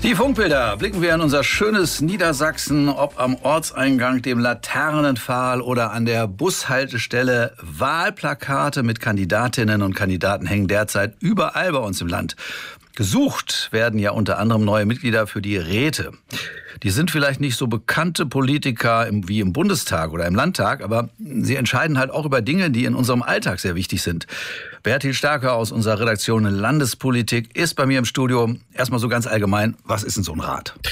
Die Funkbilder blicken wir in unser schönes Niedersachsen, ob am Ortseingang, dem Laternenpfahl oder an der Bushaltestelle. Wahlplakate mit Kandidatinnen und Kandidaten hängen derzeit überall bei uns im Land. Gesucht werden ja unter anderem neue Mitglieder für die Räte. Die sind vielleicht nicht so bekannte Politiker wie im Bundestag oder im Landtag, aber sie entscheiden halt auch über Dinge, die in unserem Alltag sehr wichtig sind. Bertil Starke aus unserer Redaktion Landespolitik ist bei mir im Studio. Erstmal so ganz allgemein, was ist denn so ein Rat?